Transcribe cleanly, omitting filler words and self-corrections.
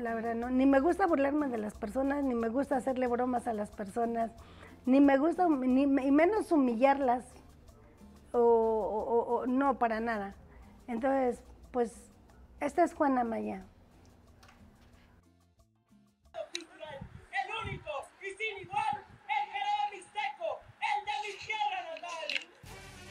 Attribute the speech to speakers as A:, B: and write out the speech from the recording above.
A: la verdad no. Ni me gusta burlarme de las personas, ni me gusta hacerle bromas a las personas, ni me gusta, y menos humillarlas, no, para nada. Entonces, pues, esta es Juana Maya.